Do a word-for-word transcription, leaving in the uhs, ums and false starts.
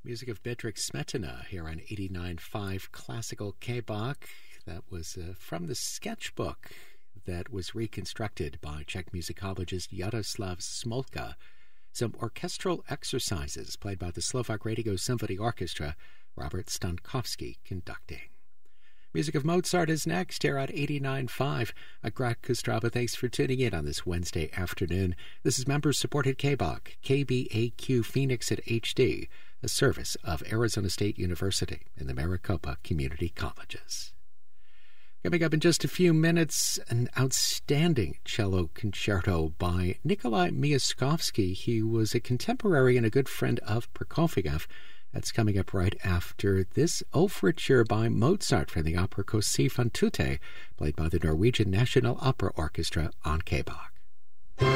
Music of Bedřich Smetana here on eighty-nine point five Classical K-Bach. That was uh, from the sketchbook that was reconstructed by Czech musicologist Jaroslav Smolka. Some orchestral exercises played by the Slovak Radio Symphony Orchestra, Robert Stankovsky conducting. Music of Mozart is next here on eighty-nine point five. A Greg Kostraba, thanks for tuning in on this Wednesday afternoon. This is member-supported K-Bach, K B A Q Phoenix at H D, a service of Arizona State University and the Maricopa Community Colleges. Coming up in just a few minutes, an outstanding cello concerto by Nikolai Myaskovsky. He was a contemporary and a good friend of Prokofiev. That's coming up right after this overture by Mozart from the opera Così fan tutte, played by the Norwegian National Opera Orchestra on K-Bach.